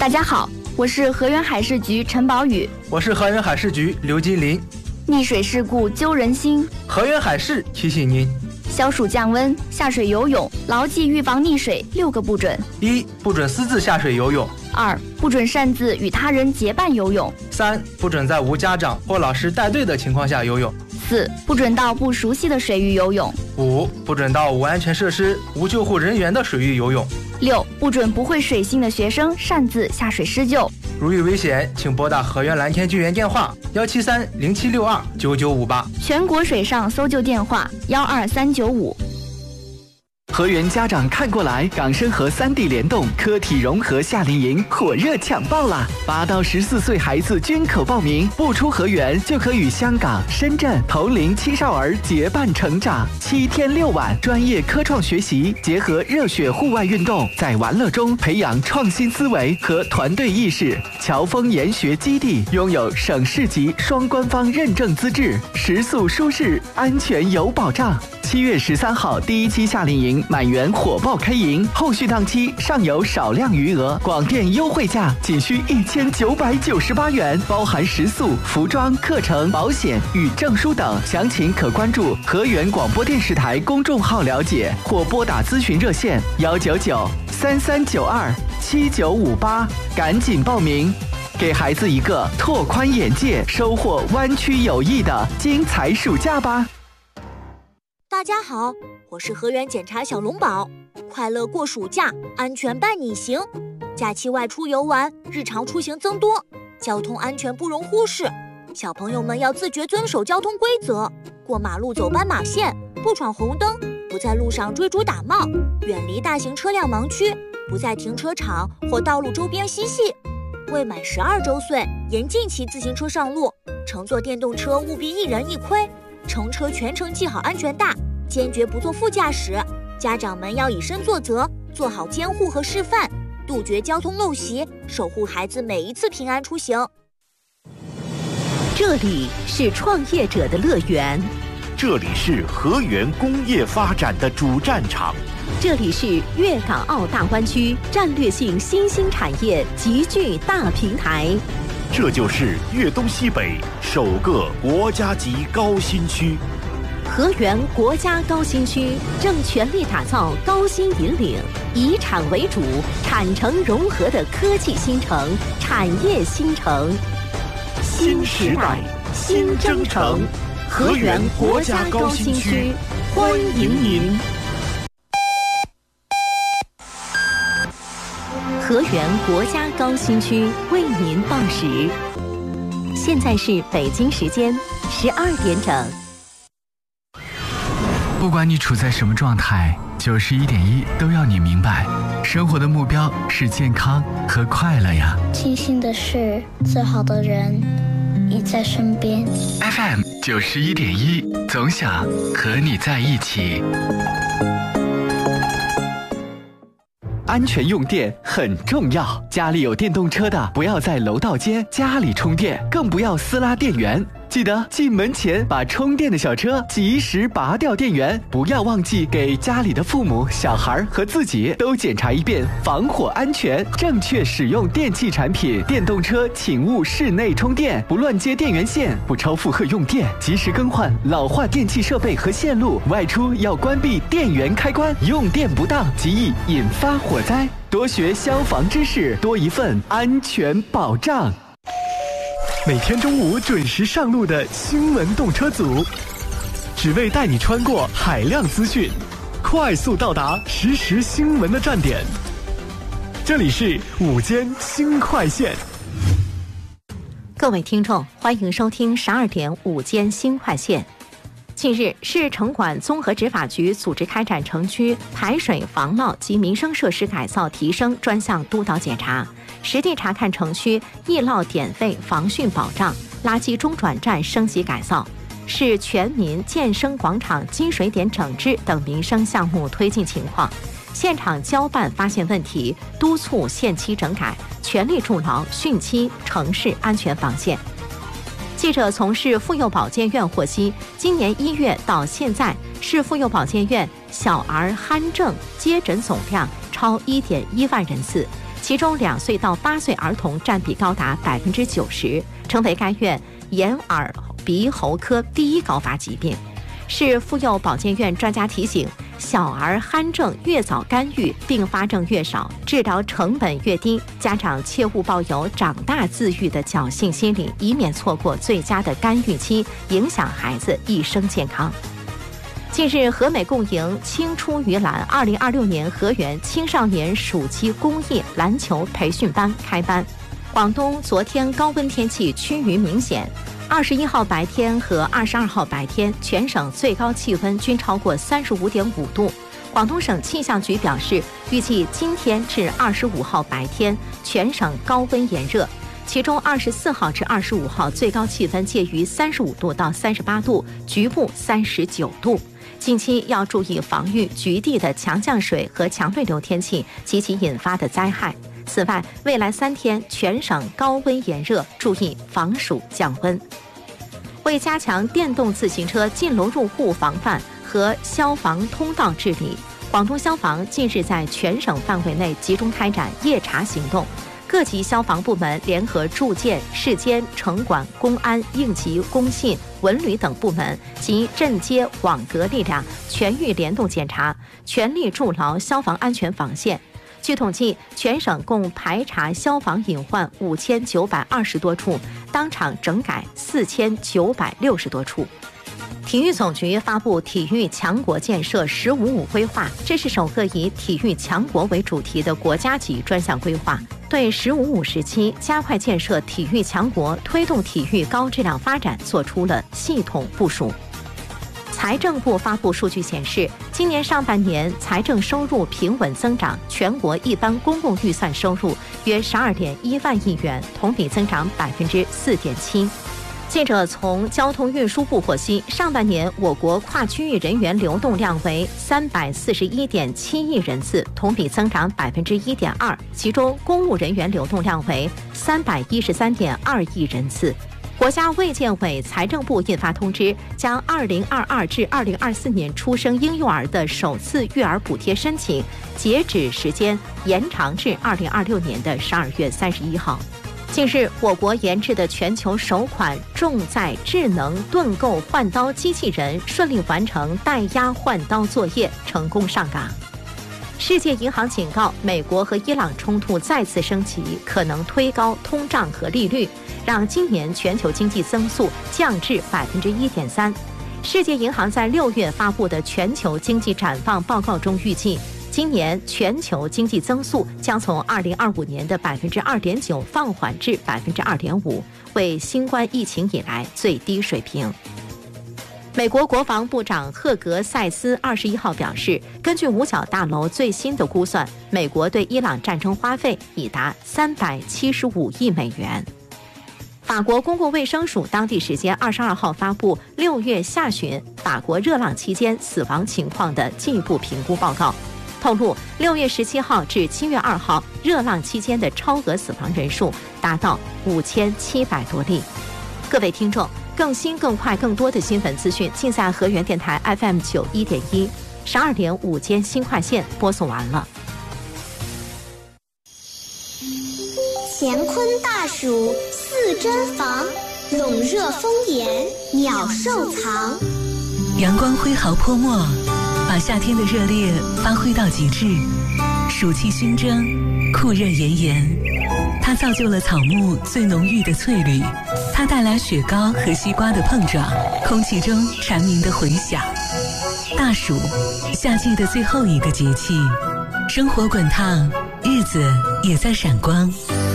大家好，我是河源海事局陈宝宇。 我是河源海事局刘金林。 溺水事故揪人心， 河源海事提醒您： 消暑降温，下水游泳，牢记预防溺水6个不准。 1. 不准私自下水游泳。 2. 不准擅自与他人结伴游泳。 3. 不准在无家长或老师带队的情况下游泳。 4. 不准到不熟悉的水域游泳。 5. 不准到无安全设施、无救护人员的水域游泳。 6. 不准不会水性的学生擅自下水施救。 如遇危险，请拨打河源蓝天救援电话17307629958， 全国水上搜救电话12395。 河源家长看过来，港深河3地联动科体融合夏令营火热抢报啦！8到14岁孩子均可报名，不出河源就可与香港、深圳同龄青少儿结伴成长。7天6晚，专业科创学习结合热血户外运动，在玩乐中培养创新思维和团队意识。侨丰研学基地拥有省市级双官方认证资质，食宿舒适，安全有保障。7月13号第1期夏令营满员火爆开营，后续档期尚有少量余额，广电优惠价仅需1998元，包含食宿、服装、课程、保险与证书等。详情可关注河源广播电视台公众号了解，或拨打咨询热线199-3392-7958，赶紧报名，给孩子一个拓宽眼界、收获湾区友谊的精彩暑假吧。 大家好，我是河源检察小龙宝，快乐过暑假，安全伴你行。假期外出游玩，日常出行增多，交通安全不容忽视。小朋友们要自觉遵守交通规则，过马路走斑马线，不闯红灯，不在路上追逐打闹，远离大型车辆盲区，不在停车场或道路周边嬉戏。未满12周岁，严禁骑自行车上路，乘坐电动车务必1人1盔。乘车全程系好安全带，坚决不做副驾驶。家长们要以身作则，做好监护和示范，杜绝交通陋习，守护孩子每一次平安出行。 这里是创业者的乐园， 这里是河源工业发展的主战场， 这里是粤港澳大湾区战略性新兴产业集聚大平台。 这就是粤东西北首个国家级高新区。 河源国家高新区正全力打造高新引领、以产为主、产城融合的科技新城、产业新城。 新时代，新征程，河源国家高新区，欢迎您。 河源国家高新区为您报时，现在是北京时间12点整。 不管你处在什么状态，91.1都要你明白，生活的目标是健康和快乐呀。 庆幸的是，最好的人已在身边。 FM 91.1，总想和你在一起。 安全用电很重要，家里有电动车的不要在楼道间家里充电，更不要私拉电源。记得进门前把充电的小车及时拔掉电源，不要忘记给家里的父母、小孩和自己都检查一遍防火安全，正确使用电器产品。电动车请勿室内充电，不乱接电源线，不超负荷用电，及时更换老化电器设备和线路。外出要关闭电源开关，用电不当极易引发火灾。多学消防知识，多一份安全保障。 每天中午准时上路的新闻动车组，只为带你穿过海量资讯，快速到达实时新闻的站点。这里是午间新快线。 各位听众，欢迎收听12点午间新快线。近日，市城管综合执法局组织开展城区排水防涝及民生设施改造提升专项督导检查，实地查看城区易涝点废防汛保障、垃圾中转站升级改造、市全民健身广场积水点整治等民生项目推进情况，现场交办发现问题，督促限期整改，全力筑牢汛期城市安全防线。记者从市妇幼保健院获悉，今年1月到现在，市妇幼保健院小儿鼾症接诊总量超1.1万人次， 其中2岁到8岁儿童占比高达90%，成为该院眼耳鼻喉科第1高发疾病。市妇幼保健院专家提醒，小儿鼾症越早干预，并发症越少，治疗成本越低，家长切勿抱有长大自愈的侥幸心理，以免错过最佳的干预期，影响孩子一生健康。近日，和美共赢青出于蓝2026年河源青少年暑期公益篮球培训班开班。广东昨天高温天气趋于明显，21号白天和22号白天全省最高气温均超过35.5度。广东省气象局表示，预计今天至25号白天全省高温炎热，其中24号至25号最高气温介于35度到38度，局部39度。近期要注意防御局地的强降水和强对流天气及其引发的灾害。此外，未来3天全省高温炎热，注意防暑降温。为加强电动自行车进楼入户防范和消防通道治理，广东消防近日在全省范围内集中开展夜查行动。各级消防部门联合住建、市监、城管、公安、应急、工信、文旅等部门及镇街网格力量全域联动检查，全力筑牢消防安全防线。据统计，全省共排查消防隐患5920多处，当场整改4960多处。体育总局发布体育强国建设“十五五”规划，这是首个以体育强国为主题的国家级专项规划，对“十五五”时期加快建设体育强国、推动体育高质量发展做出了系统部署。财政部发布数据显示，今年上半年财政收入平稳增长，全国一般公共预算收入约12.1万亿元，同比增长4.7%。记者从交通运输部获悉，上半年我国跨区域人员流动量为341.7亿人次，同比增长1.2%，其中公务人员流动量为313.2亿人次。国家卫健委、财政部印发通知，将2022至2024年出生婴幼儿的首次育儿补贴申请截止时间延长至2026年的12月31号。近日，我国研制的全球首款重载智能盾构换刀机器人顺利完成带压换刀作业，成功上岗。世界银行警告，美国和伊朗冲突再次升级，可能推高通胀和利率，让今年全球经济增速降至1.3%。世界银行在6月发布的全球经济展望报告中预计，今年全球经济增速将从2025年的2.9%放缓至2.5%，为新冠疫情以来最低水平。美国国防部长赫格塞斯21号表示，根据五角大楼最新的估算，美国对伊朗战争花费已达375亿美元。法国公共卫生署当地时间22号发布6月下旬法国热浪期间死亡情况的进一步评估报告，透露6月17号至7月2号热浪期间的超额死亡人数达到5700多例。各位听众，更新、更快、更多的新闻资讯，尽在河源电台 FM 91.1，12点午间新快线播送完了。 乾坤大暑四珍防，笼热风檐鸟兽藏。 阳光挥毫泼墨，把夏天的热烈发挥到极致。暑气熏蒸，酷热炎炎，它造就了草木最浓郁的翠绿，它带来雪糕和西瓜的碰撞，空气中蝉鸣的回响。大暑，夏季的最后一个节气，生活滚烫，日子也在闪光。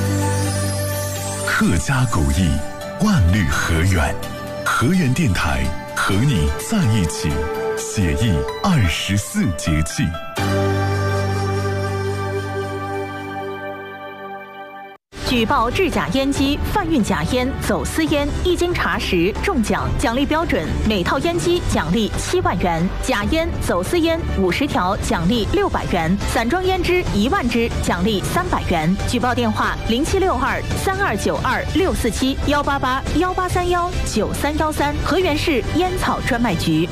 客家古意，万绿河源，河源电台和你在一起，写意24节气。 举报制假烟机、贩运假烟、走私烟，一经查实中奖，奖励标准：每套烟机奖励7万元，假烟、走私烟50条奖励600元，散装烟支1万支奖励300元。举报电话：0762-3292-647-188-1831-9313，河源市烟草专卖局。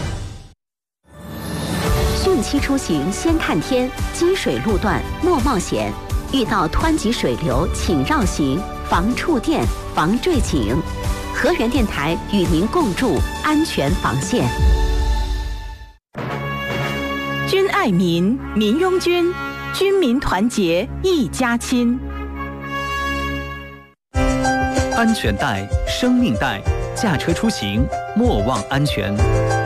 汛期出行先看天，积水路段莫冒险。 遇到湍急水流请绕行，防触电，防坠井。河源电台与您共筑安全防线。 君爱民，民拥君，军民团结一家亲。 安全带，生命带，驾车出行莫忘安全。